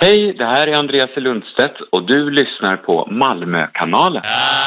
Hej, det här är Andreas Lundstedt och du lyssnar på Malmökanalen.